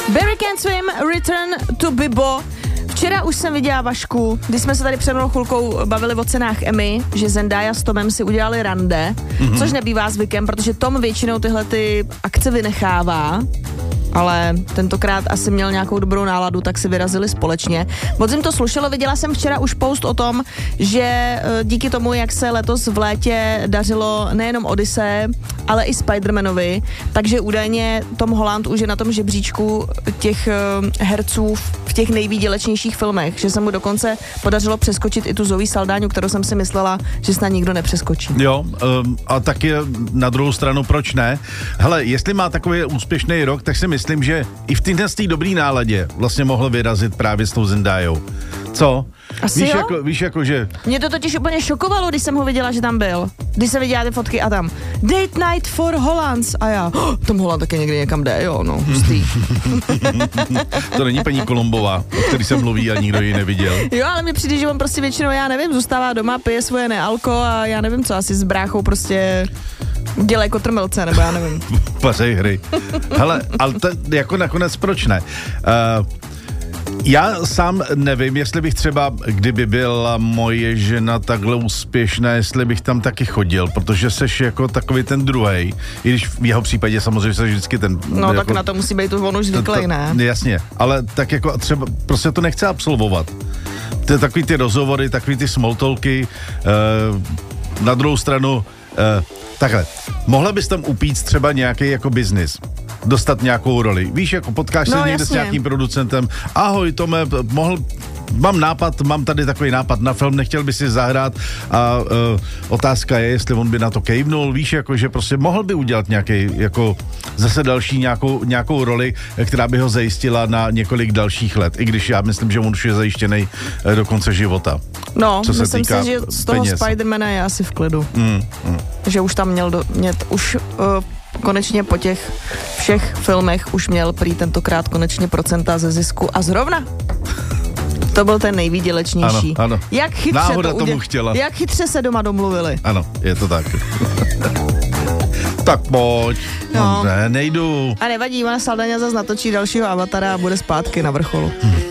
Barry Can't Swim, Return to Bibo. Včera už jsem viděla, Vašku, když jsme se tady před mnou chvilkou bavili o cenách Emmy, že Zendaya s Tomem si udělali rande, což nebývá zvykem, protože Tom většinou tyhle ty akce vynechává, ale tentokrát asi měl nějakou dobrou náladu, tak si vyrazili společně. Moc jim to slušelo, viděla jsem včera už post o tom, že díky tomu, jak se letos v létě dařilo nejenom Odyssey, ale i Spider-Manovi, takže údajně Tom Holland už je na tom žebříčku těch herců v těch nejvýdělečnějších filmech, že se mu dokonce podařilo přeskočit i tu Zoe Saldáňu, kterou jsem si myslela, že snad nikdo nepřeskočí. Jo, a taky na druhou stranu, proč ne? Hele, jestli má takový úspěšný rok, tak si myslím, že i v téhle dobrý náladě vlastně mohl vyrazit právě s tou Zendayou. Co? Asi Víš, jako, že... Mě to totiž úplně šokovalo, když jsem ho viděla, že tam byl. Když jsem viděla ty fotky a tam Date Night for Hollands a já, Tom Holland taky někdy někam jde, jo, no, hustý. To není paní Kolombová, o který se mluví a nikdo ji neviděl. Jo, ale mi přijde, že on prostě většinou, já nevím, zůstává doma, pije svoje nealko a já nevím co, asi s bráchou prostě dělají kotrmelce, nebo já nevím. Pařej hry. Hele, ale to jako nakonec proč ne? Já sám nevím, jestli bych třeba, kdyby byla moje žena takhle úspěšná, jestli bych tam taky chodil, protože seš jako takový ten druhej, i když v jeho případě samozřejmě seš vždycky ten... No jako, tak na to musí být on už zvyklý, ne? Jasně, ale tak jako třeba prostě to nechce absolvovat. To je takový ty rozhovory, takový ty small talky, na druhou stranu, takhle, mohla bys tam upít třeba nějaký jako biznis? Dostat nějakou roli. Víš, jako potkáš se někde jasně. s nějakým producentem. Ahoj, Tome, mám tady takový nápad na film, nechtěl by si zahrát a otázka je, jestli on by na to kejvnul, víš, jako, že prostě mohl by udělat nějaký, jako zase další nějakou roli, která by ho zajistila na několik dalších let, i když já myslím, že on už je zajištěný do konce života. No, myslím si, že z toho peněz. Spider-Mana je asi v klidu. Že už tam měl konečně po těch všech filmech už měl prý tentokrát konečně procenta ze zisku a zrovna to byl ten nejvýdělečnější. Ano. Jak chytře Náhoda tomu chtěla. Jak chytře se doma domluvili. Ano, je to tak. Tak pojď. No. Ne, nejdu. A nevadí, ona Saldaňa zase natočí dalšího Avatara a bude zpátky na vrcholu.